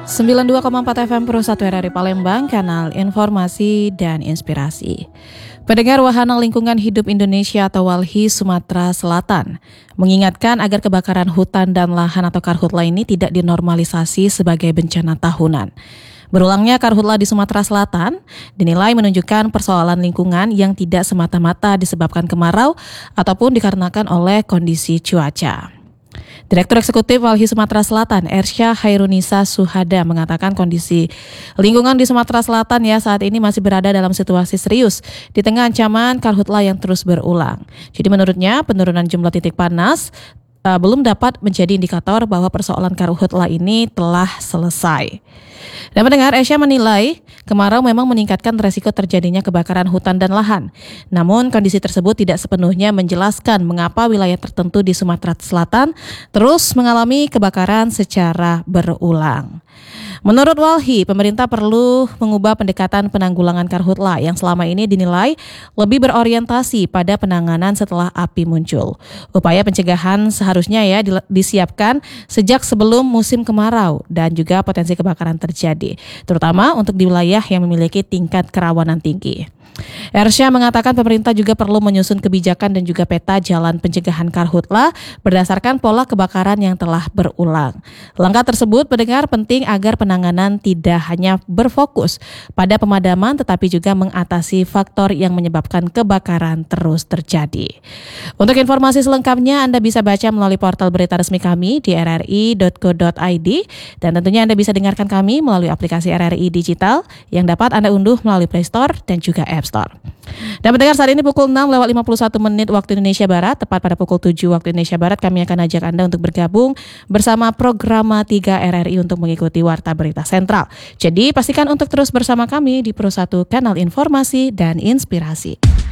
92,4 FM Pro 1 RRI Palembang, kanal informasi dan inspirasi. Pendengar, Wahana Lingkungan Hidup Indonesia atau WALHI Sumatera Selatan mengingatkan agar kebakaran hutan dan lahan atau karhutla ini tidak dinormalisasi sebagai bencana tahunan. Berulangnya karhutla di Sumatera Selatan dinilai menunjukkan persoalan lingkungan yang tidak semata-mata disebabkan kemarau ataupun dikarenakan oleh kondisi cuaca. Direktur Eksekutif WALHI Sumatera Selatan, Ersya Hairunisa Suhada, mengatakan kondisi lingkungan di Sumatera Selatan saat ini masih berada dalam situasi serius di tengah ancaman karhutla yang terus berulang. Jadi menurutnya penurunan jumlah titik panas belum dapat menjadi indikator bahwa persoalan karhutla ini telah selesai. Dan pendengar, Ersya menilai kemarau memang meningkatkan resiko terjadinya kebakaran hutan dan lahan. Namun kondisi tersebut tidak sepenuhnya menjelaskan mengapa wilayah tertentu di Sumatera Selatan terus mengalami kebakaran secara berulang. Menurut WALHI, pemerintah perlu mengubah pendekatan penanggulangan karhutla yang selama ini dinilai lebih berorientasi pada penanganan setelah api muncul. Upaya pencegahan seharusnya disiapkan sejak sebelum musim kemarau dan juga potensi kebakaran terjadi, terutama untuk di wilayah yang memiliki tingkat kerawanan tinggi. Ersya mengatakan pemerintah juga perlu menyusun kebijakan dan juga peta jalan pencegahan karhutla berdasarkan pola kebakaran yang telah berulang. Langkah tersebut, pendengar, penting agar penanganan tidak hanya berfokus pada pemadaman tetapi juga mengatasi faktor yang menyebabkan kebakaran terus terjadi. Untuk informasi selengkapnya Anda bisa baca melalui portal berita resmi kami di rri.co.id dan tentunya Anda bisa dengarkan kami melalui aplikasi RRI Digital yang dapat Anda unduh melalui Play Store dan juga App Store. Dan pendengar, saat ini pukul 6:51 waktu Indonesia Barat, tepat pada pukul 7 waktu Indonesia Barat, kami akan ajak Anda untuk bergabung bersama Programa 3 RRI untuk mengikuti Warta Berita Sentral. Jadi pastikan untuk terus bersama kami di Pro 1 Kanal Informasi dan Inspirasi.